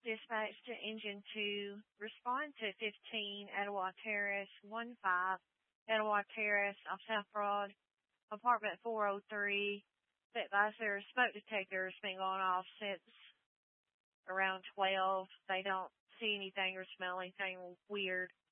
Dispatch to Engine 2. Respond to 15 Etowah Terrace, 1-5 Etowah Terrace off South Broad, apartment 403. The advisor smoke detector's been going off since around 12. They don't see anything or smell anything weird.